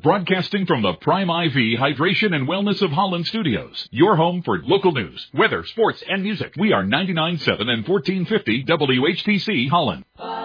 broadcasting from the Prime IV Hydration and Wellness of Holland studios. Your home for local news, weather, sports, and music. We are 99.7 and 1450 WHTC Holland.